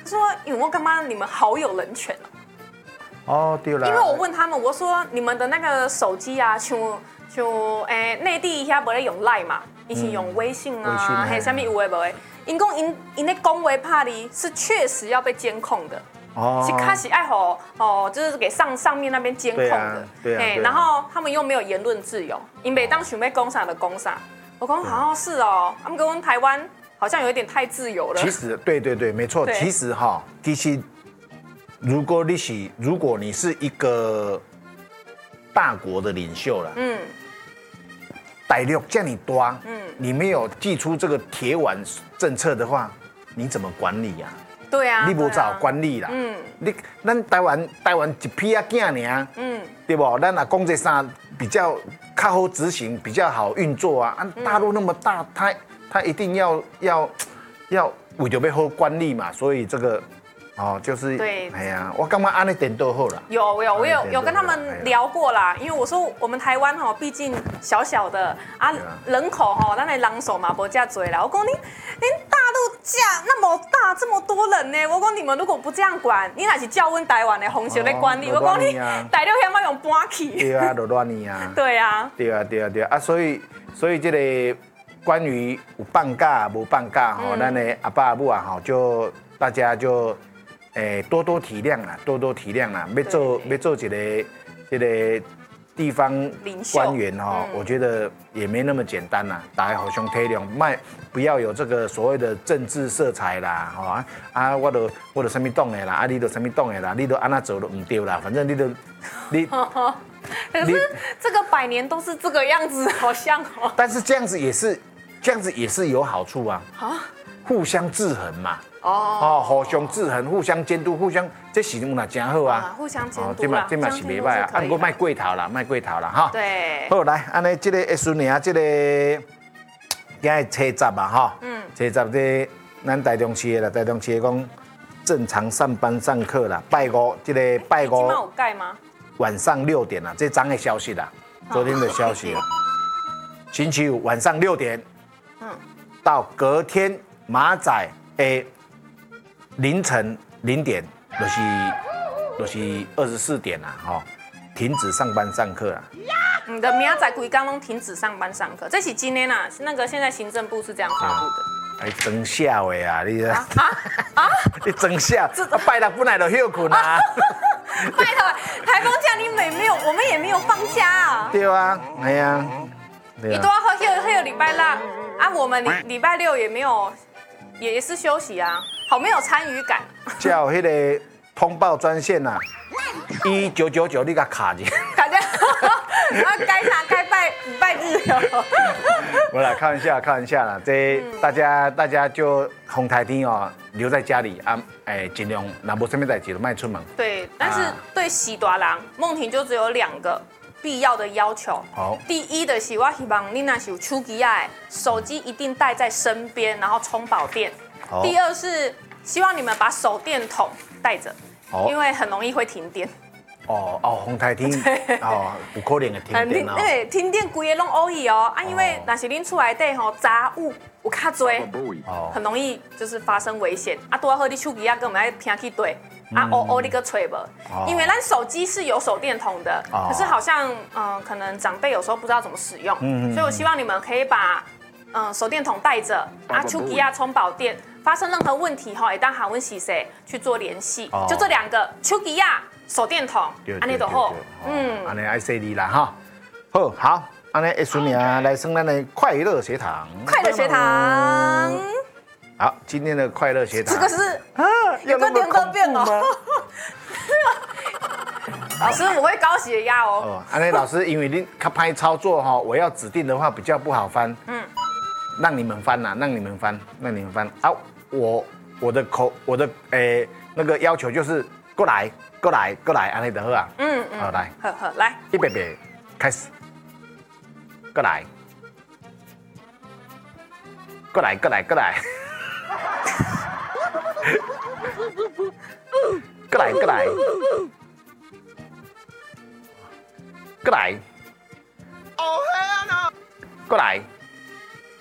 说，因为我干嘛你们好有人权哦，对啦。 因为我问他们，我说你们的那个手机啊，像内地遐无咧用 Line 嘛，以前用微信啊，还有啥物有诶无诶，因讲因咧讲话怕哩是确实要被监控的。是开始爱吼就是给上面那边监控的， 对。 然后他们又没有言论自由，因每当想要攻啥的攻啥，我讲好像是哦，他们跟我们台湾好像有一点太自由了。 其实对，没错，其实如果你是一个大国的领袖了，大陆这么大，你没有祭出这个铁腕政策的话，你怎么管理呀？ 对啊， 你无找管理啦，咱台湾一批仔囝尔，对不？咱若讲这啥比较好执行，比较好运作啊。大陆那么大，他一定要为着要好管理嘛，所以这个就是对， 哎呀，我干嘛按那点都好了。 我有跟他们聊过啦，因为我说我们台湾毕竟小小的啊，人口咱的人手嘛，无这多啦。我讲您大陆架那么大，这么多人呢，我讲你们如果不这样管，你哪是叫阮台湾的红球来管理？我讲你大陆遐要用搬去。 对啊，就乱你啊。 对啊。 对啊，所以这个关于有放假无放假咱的阿爸阿母啊就大家就。多多体谅啦，要做一个地方官员我觉得也没那么简单啦，大家互相体谅，不要有这个所谓的政治色彩啦，我就什么党的啦，你就什么党的啦，你都安那做都唔对啦，反正你。 可是这个100年都是这个样子，好像但是这样子也是有好处啊，互相制衡嘛。互相制衡，互相监督，这是有哪真好啊！ 互相监督啦， 这嘛是袂歹啊，不过卖过头啦哈。 对。 好来，安尼这个孙女这个今日初十啊初十这咱台中市的讲正常上班上课啦，拜五。今晚有改吗？ 晚上6点啦，这张的消息啦，昨天的消息啦。星期五晚上6点，到隔天马仔凌晨0点，就是24点啦，停止上班上课啦。 你的明仔规天拢停止上班上课，这是今天啦，那个现在行政部是这样发布的。 装笑的啊，你你装笑，拜六本来就休困啊。 拜托，台风假你们没有，我们也没有放假啊。 对啊，哎呀， 你都要休礼拜六啊，我们礼拜六也没有，也是休息啊。好没有参与感。 叫那个通报专线呐，1999你给卡住。 卡住，该拜日哦。 没啦，开玩笑啦，这大家就红台天留在家里啊，尽量哪无什么代志就卖出门。 对，但是对喜大人梦婷就只有2个必要的要求。 好， 第一的是我希望你那是有手机啊，手机一定带在身边，然后充饱电。第二是希望你们把手电筒带着，因为很容易会停电。 红台天有可能会停电对，停电规个拢乌去因为若是恁厝内底杂物有较多，很容易就是发生危险。拄好你手机跟我们来拼去对，你个吹无，因为咱手机是有手电筒的，可是好像可能长辈有时候不知道怎么使用，所以我希望你们可以把手电筒带着，手机充饱电。发生任何问题会当韩文是谁去做联系，就这2个，手机手电筒，安尼就好。 安尼爱犀利啦哈。好，安尼孙女来升咱的快乐学堂。 快乐学堂。 好，今天的快乐学堂。 这个是有个点2遍哦。老师，我会高血压哦。 安尼老师，因为你较歹操作我要指定的话比较不好翻。让你们翻让你们翻啊！我的那个要求就是过来，安尼就好啊。好来， 好来， 预备，开始，过来，过来，过来，过来，过来，过来，过来，过来。